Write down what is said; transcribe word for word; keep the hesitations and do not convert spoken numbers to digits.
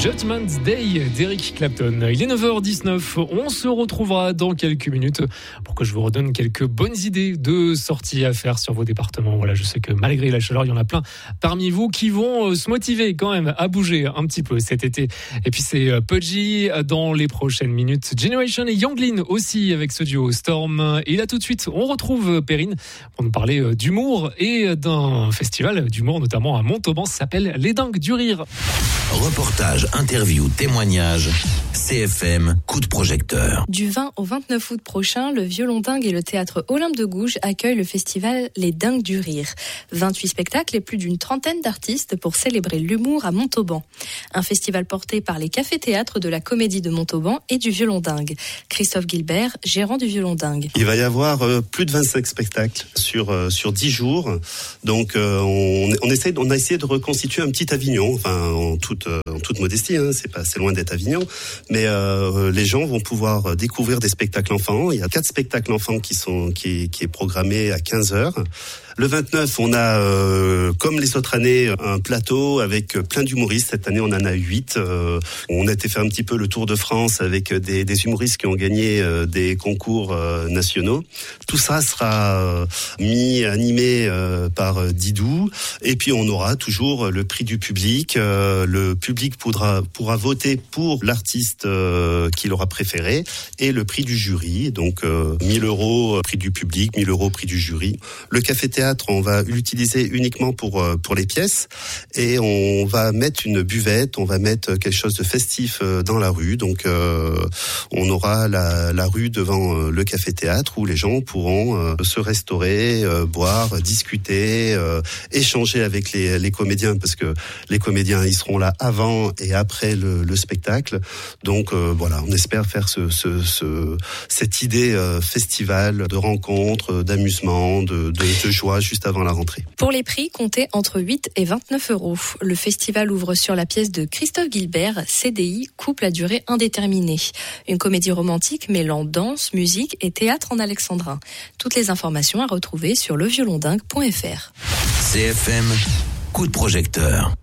Judgment Day d'Eric Clapton. Il est neuf heures dix-neuf. On se retrouvera dans quelques minutes pour que je vous redonne quelques bonnes idées de sorties à faire sur vos départements. Voilà, je sais que malgré la chaleur, il y en a plein parmi vous qui vont se motiver quand même à bouger un petit peu cet été. Et puis c'est Pudgy dans les prochaines minutes. Generation et Younglin aussi avec ce duo Storm. Et là tout de suite, on retrouve Perrine pour nous parler d'humour et d'un festival d'humour notamment à Montauban. Ça s'appelle Les Dingues du Rire. Reportage, interview, témoignage, C F M, coup de projecteur. Du vingt au vingt-neuf août prochain, le Violon Dingue et le théâtre Olympe de Gouges accueillent le festival Les Dingues du Rire. vingt-huit spectacles et plus d'une trentaine d'artistes pour célébrer l'humour à Montauban. Un festival porté par les cafés-théâtres de la Comédie de Montauban et du Violon Dingue. Christophe Gilbert, gérant du Violon Dingue. Il va y avoir euh, plus de vingt-cinq spectacles sur euh, sur dix jours. Donc euh, on, on essaie on a essayé de reconstituer un petit Avignon, enfin en toute euh, en toute modestie, hein, c'est pas assez loin d'être Avignon, mais euh, les gens vont pouvoir découvrir des spectacles enfants. Il y a quatre spectacles enfants qui sont qui qui est programmé à quinze heures. Le vingt-neuf, on a, euh, comme les autres années, un plateau avec plein d'humoristes. Cette année, on en a huit. Euh, on a été faire un petit peu le tour de France avec des, des humoristes qui ont gagné euh, des concours euh, nationaux. Tout ça sera euh, mis, animé euh, par Didou. Et puis, on aura toujours le prix du public. Euh, le public pourra, pourra voter pour l'artiste euh, qu'il aura préféré et le prix du jury. Donc, euh, mille euros prix du public, mille euros prix du jury. Le café-théâtre, on va l'utiliser uniquement pour pour les pièces et on va mettre une buvette, on va mettre quelque chose de festif dans la rue. Donc euh, on aura la, la rue devant le café-théâtre où les gens pourront euh, se restaurer, euh, boire, discuter, euh, échanger avec les, les comédiens parce que les comédiens ils seront là avant et après le, le spectacle. Donc euh, voilà, on espère faire ce, ce, ce cette idée euh, festival de rencontres, d'amusement, de, de, de joie juste avant la rentrée. Pour les prix, comptez entre huit et vingt-neuf euros. Le festival ouvre sur la pièce de Christophe Gilbert, C D I, couple à durée indéterminée. Une comédie romantique mêlant danse, musique et théâtre en alexandrin. Toutes les informations à retrouver sur le violon dingue point f r. C F M, coup de projecteur.